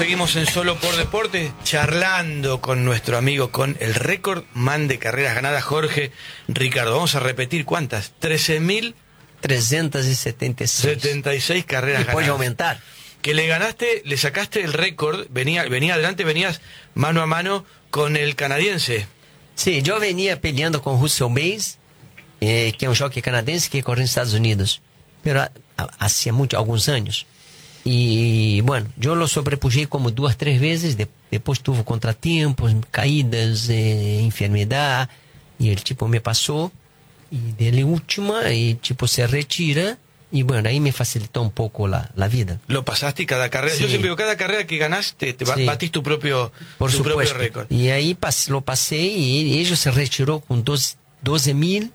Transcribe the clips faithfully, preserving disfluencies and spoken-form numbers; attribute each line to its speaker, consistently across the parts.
Speaker 1: seguimos en Solo por Deporte, charlando con nuestro amigo, con el récord man de carreras ganadas, Jorge Ricardo. Vamos a repetir, ¿cuántas? trece mil
Speaker 2: trescientos setenta y seis.
Speaker 1: setenta y seis carreras
Speaker 2: y
Speaker 1: ganadas.
Speaker 2: puede aumentar.
Speaker 1: Que le ganaste, le sacaste el récord, venía, venía adelante, venías mano a mano con el canadiense.
Speaker 2: Sí, yo venía peleando con Russell Baines, eh, que es un jockey canadiense que corre en Estados Unidos, pero hacía mucho, algunos años. Y bueno, yo lo sobrepujé como dos, tres veces, de, después tuvo contratiempos, caídas, eh, enfermedad, y el tipo me pasó, y de la última, y el tipo se retira, y bueno, ahí me facilitó un poco la, la vida.
Speaker 1: Lo pasaste y cada carrera,
Speaker 2: Sí.
Speaker 1: yo siempre digo, cada carrera que ganaste, te
Speaker 2: Sí.
Speaker 1: batís tu propio,
Speaker 2: Por
Speaker 1: tu
Speaker 2: supuesto.
Speaker 1: propio récord.
Speaker 2: Y ahí pas, lo pasé y ellos se retiró con doce mil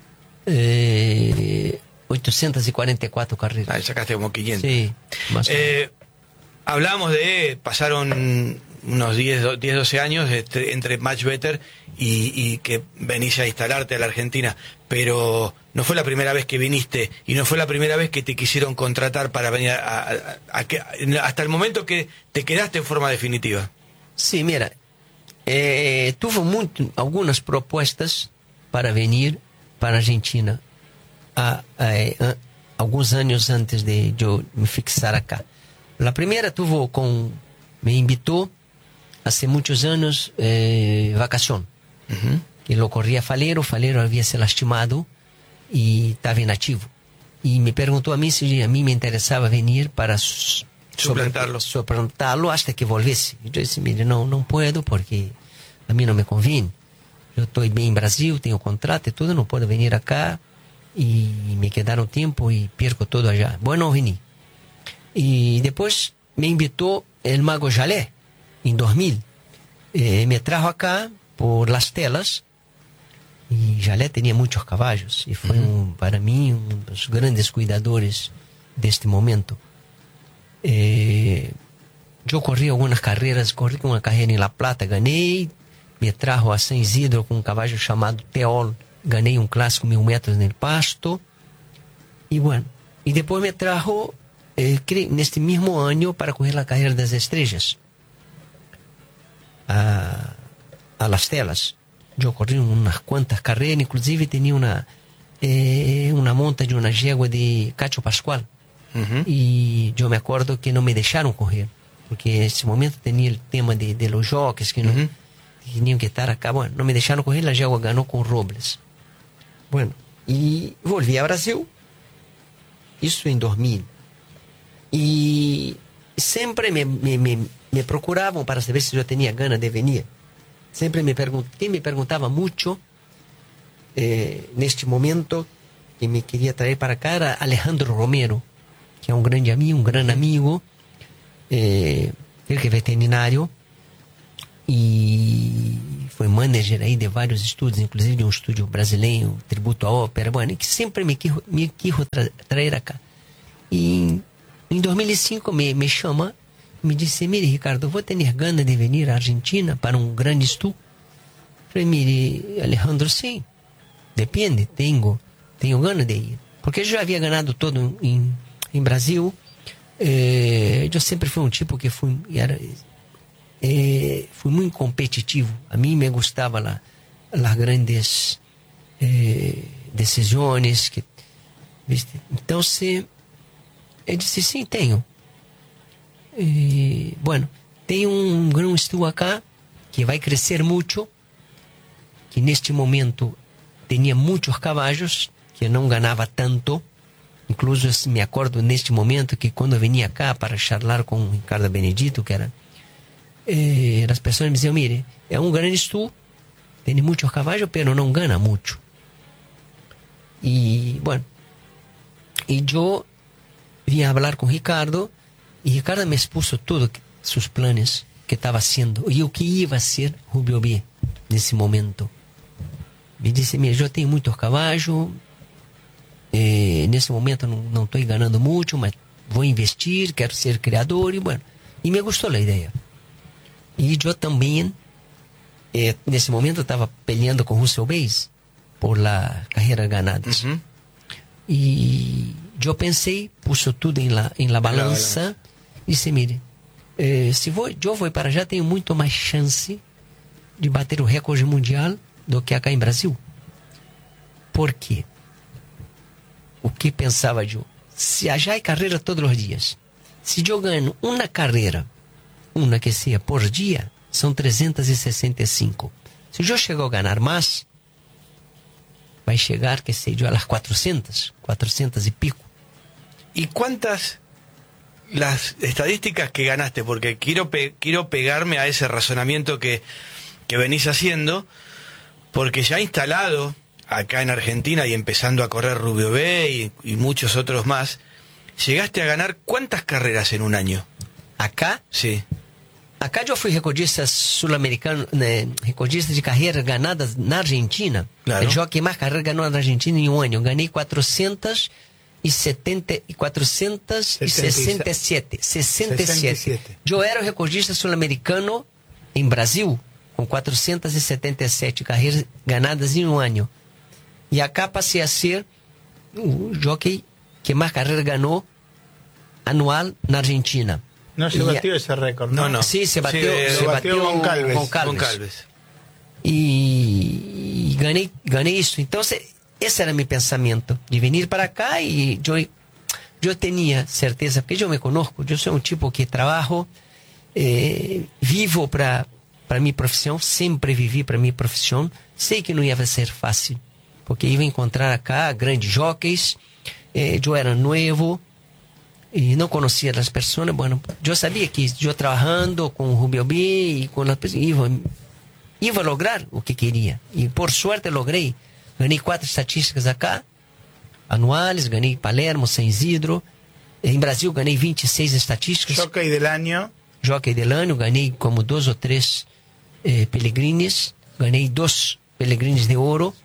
Speaker 2: ochocientas cuarenta y cuatro carreras.
Speaker 1: Ahí sacaste como quinientos.
Speaker 2: Sí, más o menos.
Speaker 1: Eh, hablamos de, pasaron unos diez, doce años entre, entre Much Better y, y que venís a instalarte a la Argentina, pero no fue la primera vez que viniste y no fue la primera vez que te quisieron contratar para venir a, a- a- a que- hasta el momento que te quedaste en forma definitiva.
Speaker 2: Sí, mira, eh, tuve muito, algunas propuestas para venir para Argentina a, a, a, algunos años antes de yo me fixar acá. La primera tuvo con, me invitó hace muchos años eh, vacación.
Speaker 1: Ujú.
Speaker 2: Que lo corría Falero, Falero había se lastimado y estaba inactivo. Y me preguntó a mí si a mí me interesaba venir para su-
Speaker 1: Suplantarlo.
Speaker 2: sobre- suplantarlo hasta que volviese. Y yo dije, mire, no, no puedo porque a mí no me conviene. Yo estoy bien en Brasil, tengo contrato y todo, no puedo venir acá y me quedaron tiempo y pierdo todo allá. Bueno, vení. Y después me invitó el Mago Jalé en dos mil. Eh, me trajo acá por las telas y Jalé tenía muchos caballos y fue un- para mí uno de los grandes cuidadores de este momento. Eh, yo corrí algunas carreras, corrí una carrera en La Plata, gané, me trajo a San Isidro con un caballo llamado Teol, gané un clásico mil metros en el pasto y bueno, y después me trajo eh, cre- en este mismo año para correr la carrera de las estrellas a, a las telas. Yo corrí unas cuantas carreras, inclusive tenía una, eh, una monta de una yegua de Cacho Pascual.
Speaker 1: Ujú.
Speaker 2: Y yo me acuerdo que no me dejaron correr, porque en ese momento tenía el tema de, de los jockeys que no
Speaker 1: Ujú.
Speaker 2: tenían que estar acá. Bueno, no me dejaron correr, la yegua ganó con Robles. Bueno, y volví a Brasil, eso en dos mil. Y siempre me, me, me, me procuraban para saber si yo tenía ganas de venir. Siempre me preguntaba, quien me preguntaba mucho eh, en este momento que me quería traer para acá era Alejandro Romero, que es un gran amigo, un gran amigo, eh, él que es veterinario y fue manager ahí de varios estudios, inclusive de un estudio brasileño, Tributo a Ópera, bueno, y que siempre me quiso, me quiso tra traer acá. Y en dos mil cinco me, me llama y me dice, mire Ricardo, ¿vos tenés ganas de venir a Argentina para un gran estudio? Falei, mire Alejandro, sí, depende, tengo, tengo ganas de ir. Porque yo já había ganado todo en, en Brasil, eh, yo siempre fui un tipo que fui, era, eh, fui muy competitivo. A mí me gustaba la, las grandes eh, decisiones. Que, ¿viste? Entonces, eu disse, sim, tenho. E, bueno, tem um grão estudo acá que vai crescer muito, que neste momento tinha muitos caballos, que não ganhava tanto. Incluso me acordo neste momento que quando eu vinha cá para charlar com o Ricardo Benedito, que era, eh, as pessoas me diziam, mire, é um grande estudo, tem muitos caballos, pero não ganha muito. E, bueno, e eu vim a falar com Ricardo e Ricardo me expuso todos seus planos que estava haciendo e o que ia ser Rubio B nesse momento. Me disse, mira, eu tenho muitos caballos, eh, nesse momento não estou ganhando muito, mas vou investir, quero ser criador e bueno, e me gostou a ideia. E eu também, eh, nesse momento estava peleando com Russell Baines por la carreira ganadas.
Speaker 1: Ujú.
Speaker 2: E eu pensei, puso tudo em la, em la balança, e disse, mire, eh, se vou, eu vou para allá, tenho muito mais chance de bater o recorde mundial do que acá em Brasil. Por quê? O que pensava eu? Se allá hay carreira todos os dias, se eu ganho uma carreira, uma que seja por dia, são trezentos e sessenta e cinco. Se eu chegar a ganhar mais, vai chegar, que sei eu, a las quatrocentas, quatrocentas e pico.
Speaker 1: ¿Y cuántas las estadísticas que ganaste? Porque quiero pe quiero pegarme a ese razonamiento que, que venís haciendo, porque ya instalado acá en Argentina y empezando a correr Rubio B y, y muchos otros más, llegaste a ganar ¿cuántas carreras en un año?
Speaker 2: Acá?
Speaker 1: Sí.
Speaker 2: Acá eu fui recordista sul-americano, né, recordista de carreiras ganadas na Argentina.
Speaker 1: Claro.
Speaker 2: O jockey mais carreira ganhou na Argentina em um ano. Eu ganhei quatrocentos e setenta e quatrocentos e sessenta e sete. sessenta e sete. Eu era o recordista sul-americano em Brasil, com quatrocentos e setenta e sete carreiras ganadas em um ano. E acá passei a ser o jockey que mais carreira ganhou anual na Argentina.
Speaker 3: No se batió ese récord, ¿no?
Speaker 1: No, no.
Speaker 2: Sí, se batió,
Speaker 1: Sí,
Speaker 2: se
Speaker 3: lo
Speaker 2: batió
Speaker 3: batió Goncalves.
Speaker 2: Goncalves.
Speaker 1: Goncalves.
Speaker 2: E, e ganhei, ganhei isso. Então, esse era meu pensamento, de vir para cá e eu, eu tinha certeza, porque eu me conozco, eu sou um tipo que trabalho, eh, vivo para para minha profissão, sempre vivi para minha profissão. Sei que não ia ser fácil, porque ia encontrar acá grandes jockeys, eh, eu era novo, e não conhecia as pessoas. Bueno, eu sabia que eu trabalhando com o Rubio B e com as pessoas ia, ia lograr o que queria. E por sorte logrei. Ganhei quatro estatísticas acá, anuais, ganhei Palermo, San Isidro. Em Brasil ganhei vinte e seis estatísticas.
Speaker 3: Jockey del año.
Speaker 2: Jockey del año, ganhei como dois ou três eh, Pelegrines, ganhei dois Pelegrines de ouro.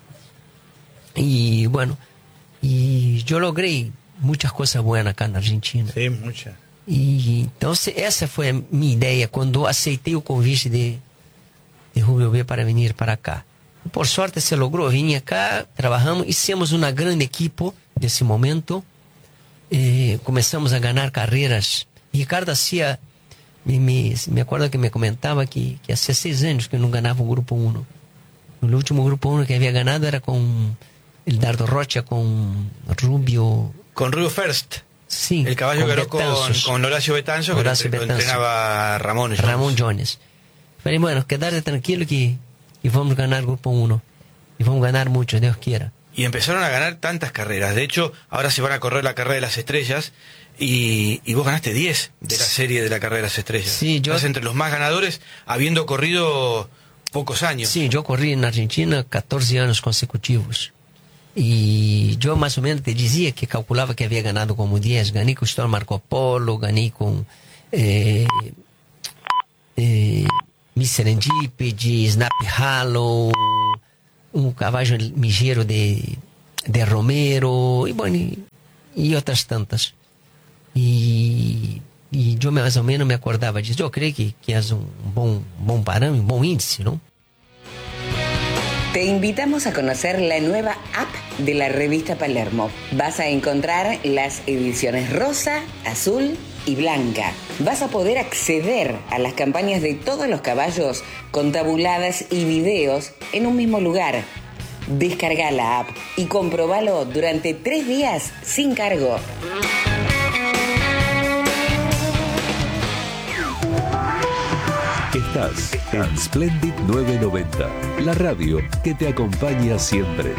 Speaker 2: E, bueno, e eu logrei muitas coisas boas acá na Argentina.
Speaker 3: Sí, muchas.
Speaker 2: E então essa foi a minha ideia quando aceitei o convite de, de Rubio B para vir para cá. Por sorte se logrou, vim cá, trabalhamos, hicimos uma grande equipe nesse momento, eh, começamos a ganhar carreiras. Ricardo hacía, me, me, me acuerdo que me comentava que, que há seis anos que não ganhava o Grupo um. O último Grupo um que havia ganhado era com el Dardo Rocha, com Rubio...
Speaker 1: Con Rubio First.
Speaker 2: Sí,
Speaker 1: el caballo que ganó con, con Horacio Betanzo,
Speaker 2: Horacio
Speaker 1: que lo,
Speaker 2: Betanzo.
Speaker 1: entrenaba Ramón Jones.
Speaker 2: Ramón Jones. Falei, bueno, quedarte tranquilo que, que vamos ganar el Grupo uno. Y vamos ganar mucho, Dios quiera.
Speaker 1: Y empezaron a ganar tantas carreras. De hecho, ahora se van a correr la carrera de las estrellas. Y, y vos ganaste diez de la serie de la carrera de las estrellas.
Speaker 2: Sí, yo...
Speaker 1: Estás entre los más ganadores, habiendo corrido pocos años.
Speaker 2: Sí, yo corrí en Argentina catorce años consecutivos. E eu mais ou menos te dizia que calculava que havia ganhado como diez. Ganhei com o Storm Marco Polo, ganhei com eh, eh, Miss Serendipity, Snap Hollow, um cavalo ligeiro de, de Romero, e, bueno, e, e outras tantas. E, e eu mais ou menos me acordava disso. Eu creio que, que é um bom, bom parâmetro, um bom índice, não?
Speaker 4: Te invitamos a conocer la nueva app de la revista Palermo. Vas a encontrar las ediciones rosa, azul y blanca. Vas a poder acceder a las campañas de todos los caballos con tabuladas y videos en un mismo lugar. Descarga la app y comprobalo durante tres días sin cargo.
Speaker 5: Estás en Splendid novecientos noventa, la radio que te acompaña siempre.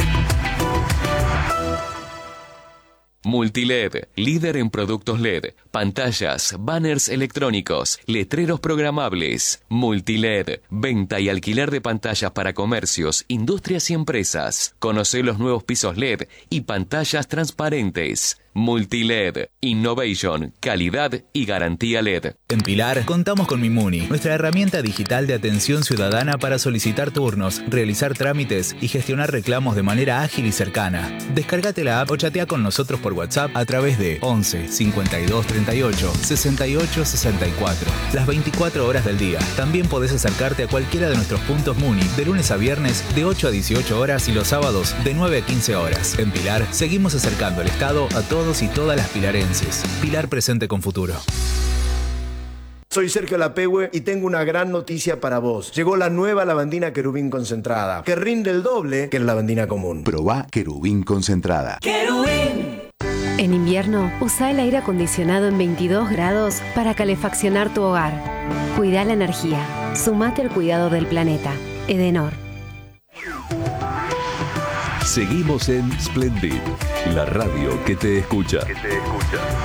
Speaker 6: Multiled, líder en productos L E D, pantallas, banners electrónicos, letreros programables. Multiled, venta y alquiler de pantallas para comercios, industrias y empresas. Conoce los nuevos pisos L E D y pantallas transparentes. Multiled, innovation, calidad y garantía L E D.
Speaker 7: En Pilar contamos con Mimuni, nuestra herramienta digital de atención ciudadana para solicitar turnos, realizar trámites y gestionar reclamos de manera ágil y cercana. Descárgate la app o chatea con nosotros por WhatsApp a través de once, cincuenta y dos, treinta y ocho, sesenta y ocho, sesenta y cuatro. Las veinticuatro horas del día. También podés acercarte a cualquiera de nuestros puntos Muni de lunes a viernes de ocho a dieciocho horas y los sábados de nueve a quince horas. En Pilar seguimos acercando el Estado a todos y todas las pilarenses. Pilar presente con futuro.
Speaker 8: Soy Sergio Lapehue y tengo una gran noticia para vos. Llegó la nueva lavandina Querubín concentrada, que rinde el doble que la lavandina común.
Speaker 9: Probá Querubín concentrada.
Speaker 10: ¡Querubín! En invierno, usa el aire acondicionado en veintidós grados para calefaccionar tu hogar. Cuida la energía. Sumate al cuidado del planeta. Edenor.
Speaker 5: Seguimos en Splendid, la radio que te escucha. Que te escucha.